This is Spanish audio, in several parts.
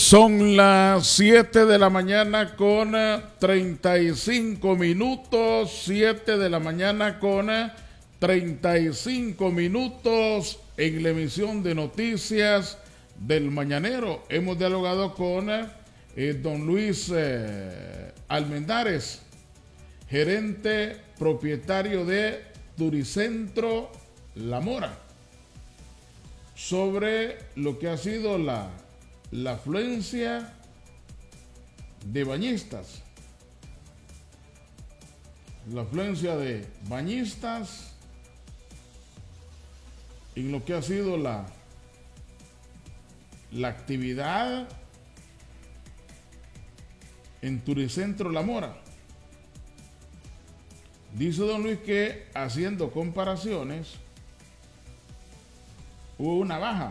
Son las 7 de la mañana con 35 minutos, 7 de la mañana con 35 minutos en la emisión de noticias del Mañanero. Hemos dialogado con don Luis Almendares, gerente propietario de Turicentro La Mora, sobre lo que ha sido la afluencia de bañistas. La afluencia de bañistas en lo que ha sido la actividad en Turicentro La Mora. Dice don Luis que, haciendo comparaciones, hubo una baja.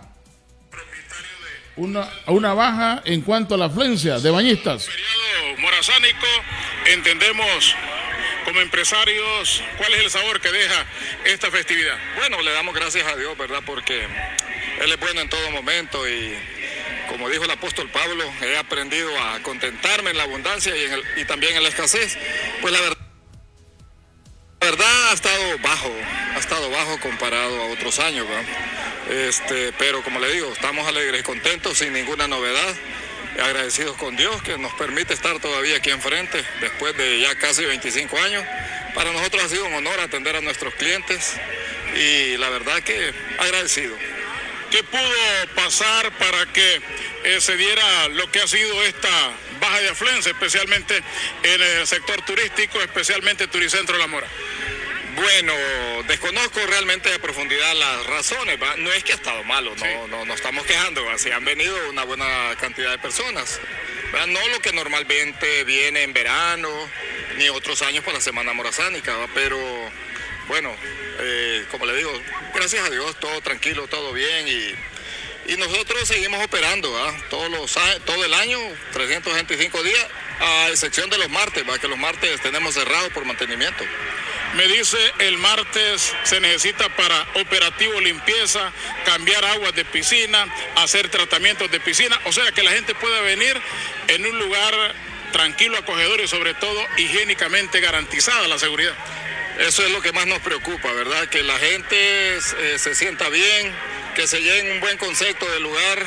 Una baja en cuanto a la afluencia de bañistas. Periodo morazánico, entendemos como empresarios cuál es el sabor que deja esta festividad. Bueno, le damos gracias a Dios, ¿verdad? Porque Él es bueno en todo momento y, como dijo el apóstol Pablo, he aprendido a contentarme en la abundancia y también en la escasez. Pues la verdad ha estado bajo comparado a otros años, ¿verdad? Pero como le digo, estamos alegres y contentos, sin ninguna novedad, agradecidos con Dios que nos permite estar todavía aquí enfrente después de ya casi 25 años. Para nosotros ha sido un honor atender a nuestros clientes y la verdad que agradecido. ¿Qué pudo pasar para que se diera lo que ha sido esta baja de afluencia, especialmente en el sector turístico, especialmente Turicentro La Mora? Bueno, desconozco realmente a profundidad las razones, ¿va? No es que ha estado malo, no estamos quejando, ¿va? Sí han venido una buena cantidad de personas, ¿va? No lo que normalmente viene en verano, ni otros años por la Semana Morazánica, ¿va? Pero bueno, como le digo, gracias a Dios, todo tranquilo, todo bien y nosotros seguimos operando, ¿va? Todo el año, 365 días, a excepción de los martes, ¿va? Que los martes tenemos cerrados por mantenimiento. Me dice, el martes se necesita para operativo limpieza, cambiar aguas de piscina, hacer tratamientos de piscina, o sea que la gente pueda venir en un lugar tranquilo, acogedor y sobre todo higiénicamente garantizada la seguridad. Eso es lo que más nos preocupa, ¿verdad? Que la gente se sienta bien, que se lleven un buen concepto del lugar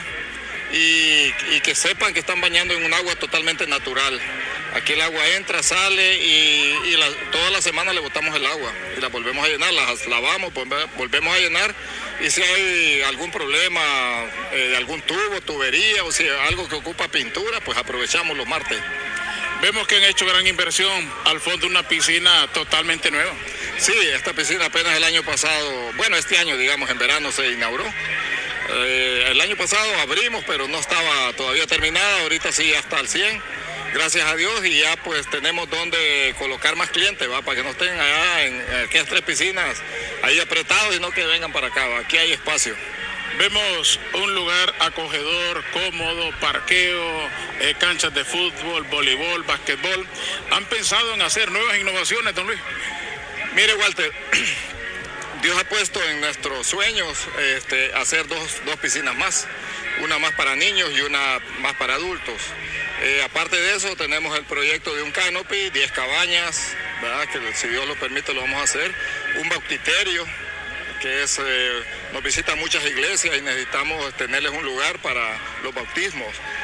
y que sepan que están bañando en un agua totalmente natural. Aquí el agua entra, sale y toda la semana le botamos el agua y la volvemos a llenar, las lavamos, volvemos a llenar y si hay algún problema de algún tubo, tubería o si hay algo que ocupa pintura, pues aprovechamos los martes. Vemos que han hecho gran inversión al fondo, una piscina totalmente nueva. Sí, esta piscina apenas el año pasado, bueno, este año digamos en verano se inauguró. El año pasado abrimos, pero no estaba todavía terminada, ahorita sí ya está al 100%. Gracias a Dios y ya pues tenemos donde colocar más clientes, ¿va? Para que no estén allá en aquellas 3 piscinas ahí apretados y no que vengan para acá, ¿va? Aquí hay espacio. Vemos un lugar acogedor, cómodo, parqueo, canchas de fútbol, voleibol, basquetbol. ¿Han pensado en hacer nuevas innovaciones, don Luis? Mire, Walter, Dios ha puesto en nuestros sueños hacer dos piscinas más, una más para niños y una más para adultos. Aparte de eso, tenemos el proyecto de un canopy, 10 cabañas, ¿verdad? Que si Dios lo permite lo vamos a hacer, un bautiterio, que nos visitan muchas iglesias y necesitamos tenerles un lugar para los bautismos,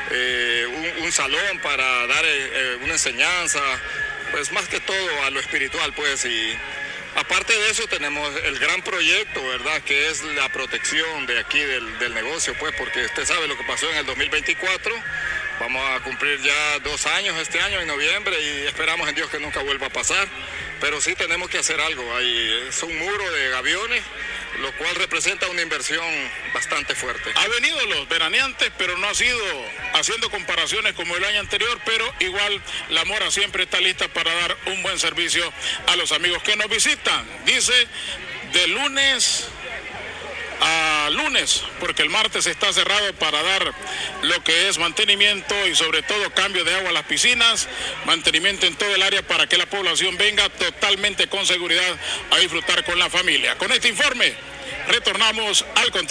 un salón para dar una enseñanza, pues más que todo a lo espiritual, pues, y aparte de eso tenemos el gran proyecto, ¿verdad? Que es la protección de aquí del negocio, pues, porque usted sabe lo que pasó en el 2024, vamos a cumplir ya 2 años este año en noviembre y esperamos en Dios que nunca vuelva a pasar, pero sí tenemos que hacer algo. Ahí es un muro de gaviones, lo cual representa una inversión bastante fuerte. Ha venido los veraneantes, pero no ha sido haciendo comparaciones como el año anterior, pero igual La Mora siempre está lista para dar un buen servicio a los amigos que nos visitan. Dice, de lunes a lunes, porque el martes está cerrado para dar lo que es mantenimiento y sobre todo cambio de agua a las piscinas, mantenimiento en todo el área para que la población venga totalmente con seguridad a disfrutar con la familia. Con este informe retornamos al control.